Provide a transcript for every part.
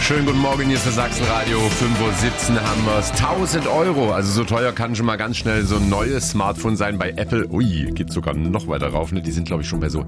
Schönen guten Morgen, hier ist das Sachsenradio. 5:17 Uhr haben wir es. 1.000 Euro. Also so teuer kann schon mal ganz schnell so ein neues Smartphone sein bei Apple. Ui, geht sogar noch weiter rauf. Ne? Die sind, glaube ich, schon bei so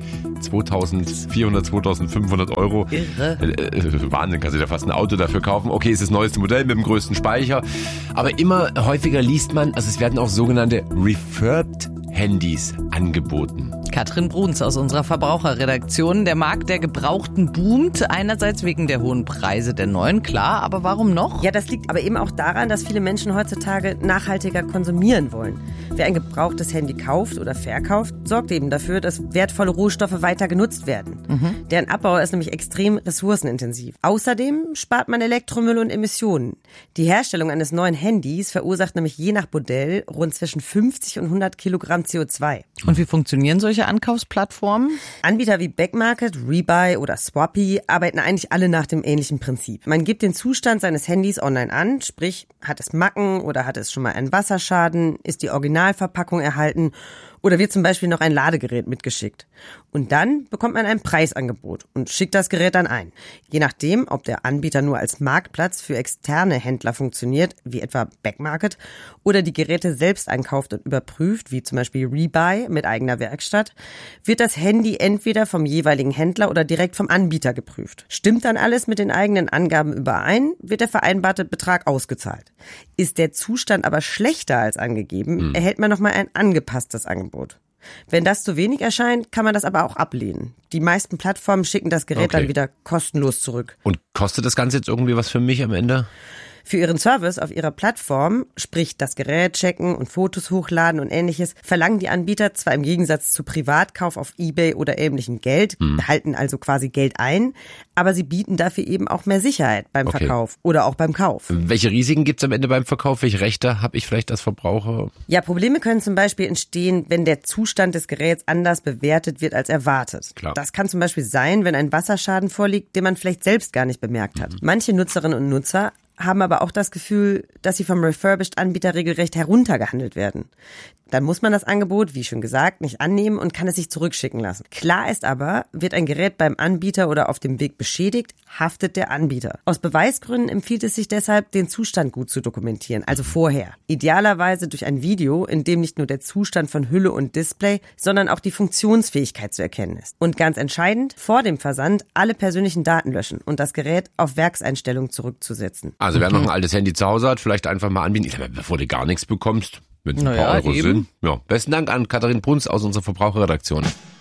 2.400, 2.500 Euro. Irre. Wahnsinn, kannst du dir fast ein Auto dafür kaufen. Okay, ist das neueste Modell mit dem größten Speicher. Aber immer häufiger liest man, also es werden auch sogenannte Refurbed Handys angeboten. Katrin Bruns aus unserer Verbraucherredaktion. Der Markt der Gebrauchten boomt. Einerseits wegen der hohen Preise der neuen, klar. Aber warum noch? Ja, das liegt aber eben auch daran, dass viele Menschen heutzutage nachhaltiger konsumieren wollen. Wer ein gebrauchtes Handy kauft oder verkauft, sorgt eben dafür, dass wertvolle Rohstoffe weiter genutzt werden. Deren Abbau ist nämlich extrem ressourcenintensiv. Außerdem spart man Elektromüll und Emissionen. Die Herstellung eines neuen Handys verursacht nämlich je nach Modell rund zwischen 50 und 100 Kilogramm CO2. Und wie funktionieren solche Ankaufsplattformen? Anbieter wie Backmarket, Rebuy oder Swappy arbeiten eigentlich alle nach dem ähnlichen Prinzip. Man gibt den Zustand seines Handys online an, sprich, hat es Macken oder hat es schon mal einen Wasserschaden, ist die Originalverpackung erhalten oder wird zum Beispiel noch ein Ladegerät mitgeschickt. Und dann bekommt man ein Preisangebot und schickt das Gerät dann ein. Je nachdem, ob der Anbieter nur als Marktplatz für externe Händler funktioniert, wie etwa Backmarket, oder die Geräte selbst einkauft und überprüft, wie zum Beispiel Rebuy mit eigener Werkstatt, wird das Handy entweder vom jeweiligen Händler oder direkt vom Anbieter geprüft. Stimmt dann alles mit den eigenen Angaben überein, wird der vereinbarte Betrag ausgezahlt. Ist der Zustand aber schlechter als angegeben, erhält man nochmal ein angepasstes Angebot. Wenn das zu wenig erscheint, kann man das aber auch ablehnen. Die meisten Plattformen schicken das Gerät dann wieder kostenlos zurück. Und kostet das Ganze jetzt irgendwie was für mich am Ende? Für ihren Service auf ihrer Plattform, sprich das Gerät checken und Fotos hochladen und ähnliches, verlangen die Anbieter zwar im Gegensatz zu Privatkauf auf eBay oder ähnlichem Geld, behalten also quasi Geld ein, aber sie bieten dafür eben auch mehr Sicherheit beim Verkauf oder auch beim Kauf. Welche Risiken gibt's am Ende beim Verkauf? Welche Rechte habe ich vielleicht als Verbraucher? Ja, Probleme können zum Beispiel entstehen, wenn der Zustand des Geräts anders bewertet wird als erwartet. Klar. Das kann zum Beispiel sein, wenn ein Wasserschaden vorliegt, den man vielleicht selbst gar nicht bemerkt hat. Manche Nutzerinnen und Nutzer haben aber auch das Gefühl, dass sie vom Refurbished-Anbieter regelrecht heruntergehandelt werden. Dann muss man das Angebot, wie schon gesagt, nicht annehmen und kann es sich zurückschicken lassen. Klar ist aber, wird ein Gerät beim Anbieter oder auf dem Weg beschädigt, haftet der Anbieter. Aus Beweisgründen empfiehlt es sich deshalb, den Zustand gut zu dokumentieren, also vorher. Idealerweise durch ein Video, in dem nicht nur der Zustand von Hülle und Display, sondern auch die Funktionsfähigkeit zu erkennen ist. Und ganz entscheidend, vor dem Versand alle persönlichen Daten löschen und das Gerät auf Werkseinstellung zurückzusetzen. Also wer noch ein altes Handy zu Hause hat, vielleicht einfach mal anbieten. Ich sag mal, bevor du gar nichts bekommst, wenn es ein paar Euro sind. Ja, besten Dank an Katrin Bruns aus unserer Verbraucherredaktion.